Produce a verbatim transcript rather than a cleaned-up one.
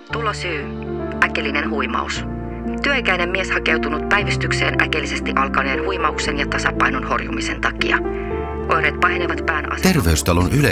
Tulosyy. Äkillinen huimaus. Työikäinen mies hakeutunut päivystykseen äkillisesti alkaneen huimauksen ja tasapainon horjumisen takia. Oireet pahenevat pään asennon. Terveystalon yle